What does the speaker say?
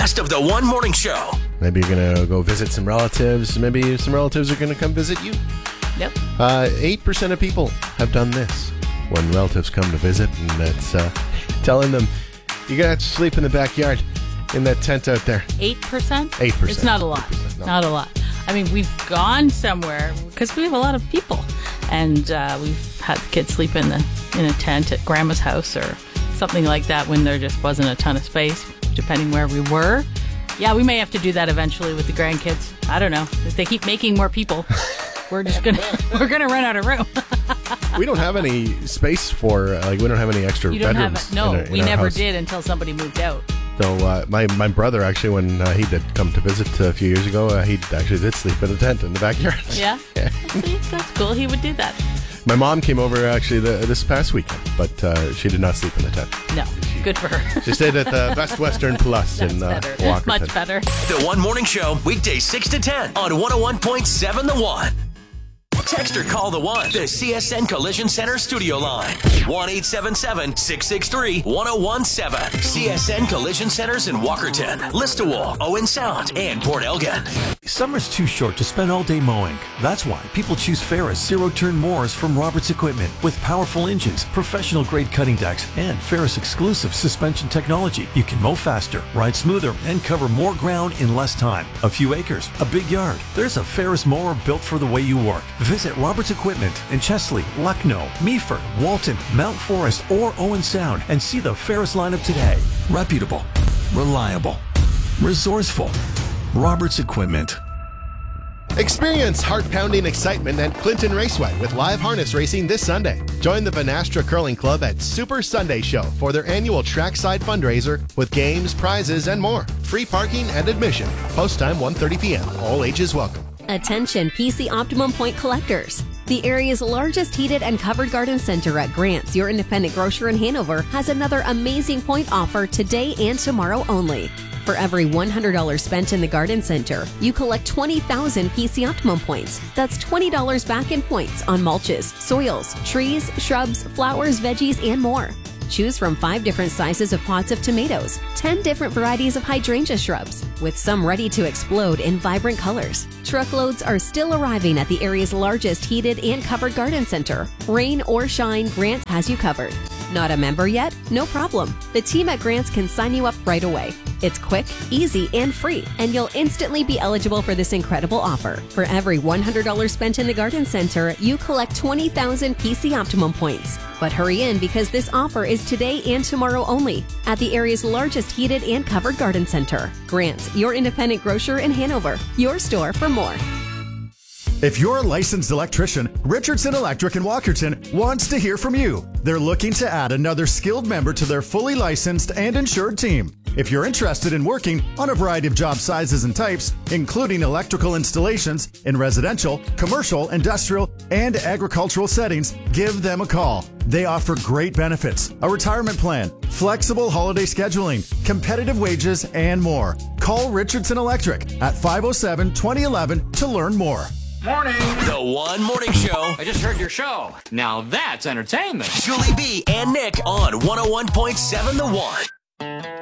best of the One Morning Show. Maybe you're going to go visit some relatives. Maybe some relatives are going to come visit you. Nope. 8% of people have done this when relatives come to visit, and it's telling them you're going to have to sleep in the backyard in that tent out there. 8%? 8%. It's not a lot. 8%, no. Not a lot. I mean, we've gone somewhere because we have a lot of people, and we've had the kids sleep in a tent at grandma's house or something like that when there just wasn't a ton of space, depending where we were. Yeah, we may have to do that eventually with the grandkids. I don't know. If they keep making more people, we're gonna run out of room. We don't have any space for we don't have any extra You don't bedrooms. we in our never house. did until somebody moved out. So my brother, actually, when he did come to visit a few years ago, he actually did sleep in a tent in the backyard. Yeah? See, that's cool. He would do that. My mom came over actually this past weekend, but she did not sleep in the tent. No, good for her. She stayed at the Best Western Plus in That's better. Walkerton. Much better. The One Morning Show, weekdays 6 to 10 on 101.7 The One. Text or call the One, the CSN Collision Center studio line. 1-877-663-1017. CSN Collision Centers in Walkerton, Listowel, Owen Sound, and Port Elgin. Summer's too short to spend all day mowing. That's why people choose Ferris zero-turn mowers from Roberts Equipment. With powerful engines, professional-grade cutting decks, and Ferris exclusive suspension technology, you can mow faster, ride smoother, and cover more ground in less time. A few acres, a big yard. There's a Ferris mower built for the way you work. Visit Roberts Equipment in Chesley, Lucknow, Meaford, Walton, Mount Forest, or Owen Sound and see the Ferris lineup today. Reputable, reliable, resourceful. Roberts Equipment. Experience heart-pounding excitement at Clinton Raceway with live harness racing this Sunday. Join the Vanastra Curling Club at Super Sunday Show for their annual trackside fundraiser with games, prizes, and more. Free parking and admission. Post time 1:30 p.m. All ages welcome. Attention PC Optimum Point collectors. The area's largest heated and covered garden center at Grant's, your independent grocer in Hanover, has another amazing point offer today and tomorrow only. For every $100 spent in the garden center, you collect 20,000 PC Optimum points. That's $20 back in points on mulches, soils, trees, shrubs, flowers, veggies, and more. Choose from 5 different sizes of pots of tomatoes, 10 different varieties of hydrangea shrubs, with some ready to explode in vibrant colors. Truckloads are still arriving at the area's largest heated and covered garden center. Rain or shine, Grant's has you covered. Not a member yet? No problem. The team at Grant's can sign you up right away. It's quick, easy, and free, and you'll instantly be eligible for this incredible offer. For every $100 spent in the garden center, you collect 20,000 PC Optimum points. But hurry in because this offer is today and tomorrow only at the area's largest heated and covered garden center. Grant's, your independent grocer in Hanover. Your store for more. If you're a licensed electrician, Richardson Electric in Walkerton wants to hear from you. They're looking to add another skilled member to their fully licensed and insured team. If you're interested in working on a variety of job sizes and types, including electrical installations in residential, commercial, industrial, and agricultural settings, give them a call. They offer great benefits, a retirement plan, flexible holiday scheduling, competitive wages, and more. Call Richardson Electric at 507-2011 to learn more. Morning. The One Morning Show. I just heard your show. Now that's entertainment. Julie B and Nick on 101.7 The One.